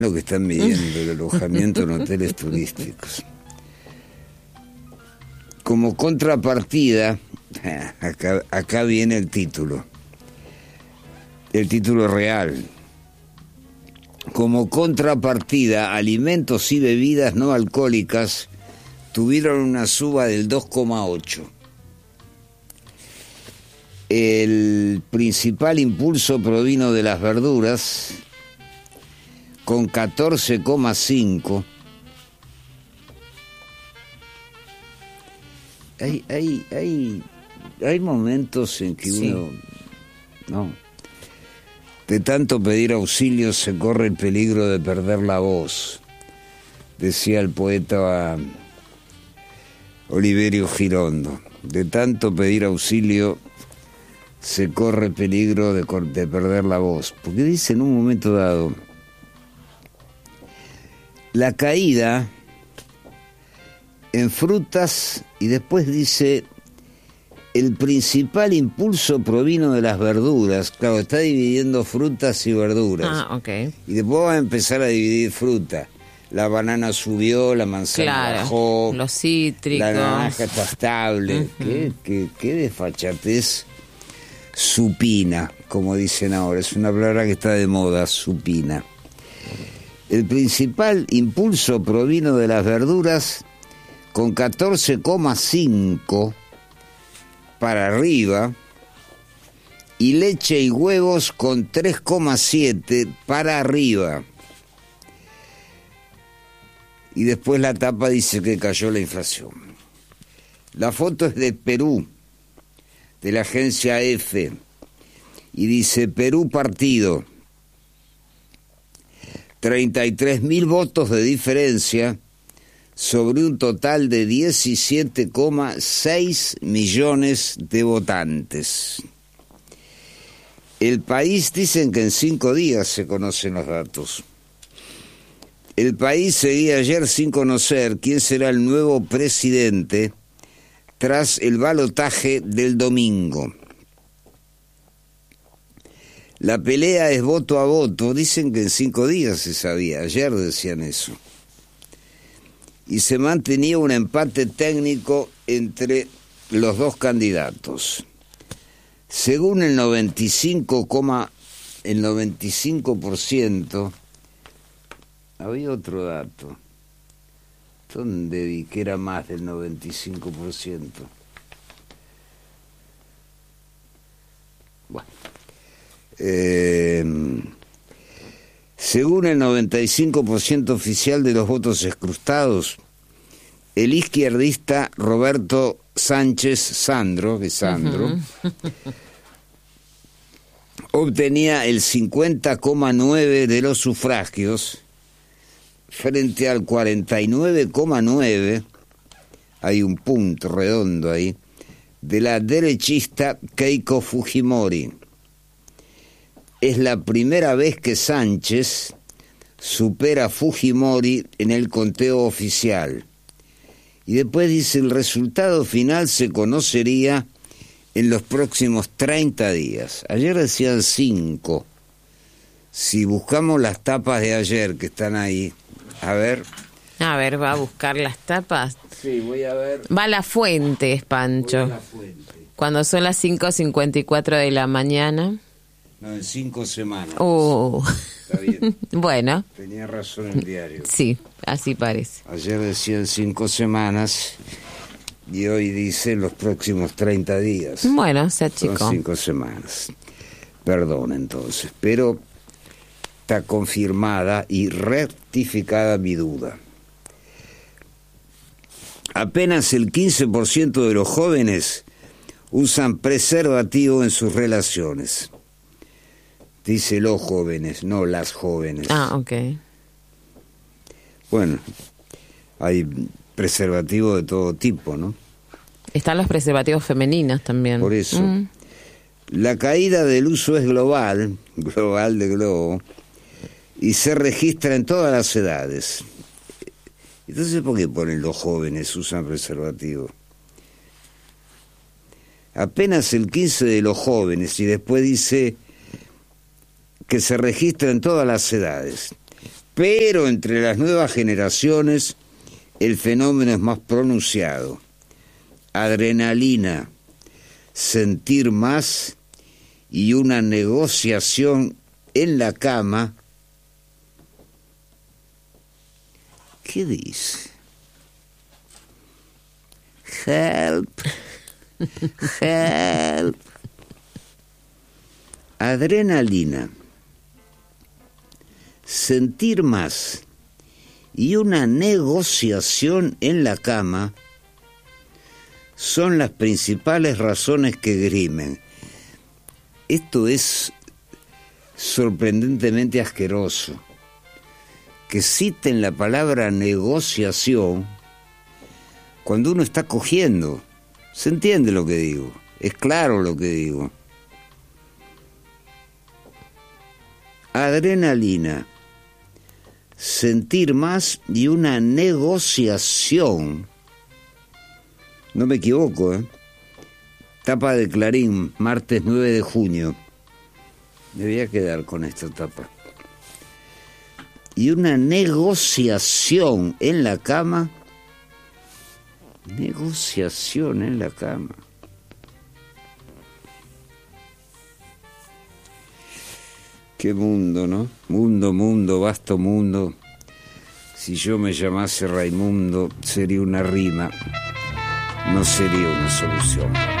lo que están midiendo el alojamiento en hoteles turísticos. Como contrapartida, acá viene el título real. Como contrapartida, alimentos y bebidas no alcohólicas tuvieron una suba del 2,8%. El principal impulso provino de las verduras, con 14,5%. Hay momentos en que uno... No. De tanto pedir auxilio se corre el peligro de perder la voz, decía el poeta Oliverio Girondo. De tanto pedir auxilio se corre el peligro de perder la voz. Porque dice en un momento dado, la caída en frutas, y después dice, el principal impulso provino de las verduras. Claro, está dividiendo frutas y verduras. Ah, ok. Y después va a empezar a dividir fruta. La banana subió, la manzana bajó. Los cítricos. La naranja está estable. Uh-huh. ¿Qué desfachatez supina, como dicen ahora? Es una palabra que está de moda, supina. El principal impulso provino de las verduras, con 14,5% para arriba, y leche y huevos con 3,7% para arriba. Y después la tapa dice que cayó la inflación. La foto es de Perú, de la agencia EFE, y dice: Perú partido, 33.000 votos de diferencia sobre un total de 17,6 millones de votantes. El país, dicen que en 5 días se conocen los datos. El país seguía ayer sin conocer quién será el nuevo presidente tras el balotaje del domingo. La pelea es voto a voto. Dicen que en 5 días se sabía. Ayer decían eso. Y se mantenía un empate técnico entre los dos candidatos. Según el 95%, había otro dato. ¿Dónde vi que era más del 95%? Bueno. Según el 95% oficial de los votos escrutados, el izquierdista Roberto Sánchez Sandro, obtenía el 50,9% de los sufragios frente al 49,9%, hay un punto redondo ahí, de la derechista Keiko Fujimori. Es la primera vez que Sánchez supera a Fujimori en el conteo oficial. Y después dice, el resultado final se conocería en los próximos 30 días. Ayer decían 5. Si buscamos las tapas de ayer que están ahí, a ver. A ver, va a buscar las tapas. Sí, voy a ver. Va a La Fuente, Pancho. Voy a La Fuente. Cuando son las 5:54 de la mañana. No, en 5 semanas. Está bien. Bueno. Tenía razón el diario. Sí, así parece. Ayer decían 5 semanas y hoy dice los próximos 30 días. Bueno, se achicó. Son 5 semanas. Perdón, entonces. Pero está confirmada y rectificada mi duda. Apenas el 15% de los jóvenes usan preservativo en sus relaciones. Dice los jóvenes, no las jóvenes. Ah, ok. Bueno, hay preservativos de todo tipo, ¿no? Están los preservativos femeninos también. Por eso. La caída del uso es global de globo, y se registra en todas las edades. Entonces, ¿por qué ponen los jóvenes usan preservativo? Apenas el 15% de los jóvenes, y después dice que se registra en todas las edades. pero entre las nuevas generaciones el fenómeno es más pronunciado. Adrenalina, sentir más y una negociación en la cama. ¿Qué dice? Help, help. Adrenalina, sentir más y una negociación en la cama son las principales razones que grimen. Esto es sorprendentemente asqueroso. Que citen la palabra negociación cuando uno está cogiendo. ¿Se entiende lo que digo? Es claro lo que digo. Adrenalina, sentir más y una negociación. No me equivoco, ¿eh? Tapa de Clarín, martes 9 de junio. Me voy a quedar con esta tapa. Y una negociación en la cama. Negociación en la cama. Qué mundo, ¿no? Mundo, mundo, vasto mundo. Si yo me llamase Raimundo, sería una rima, no sería una solución.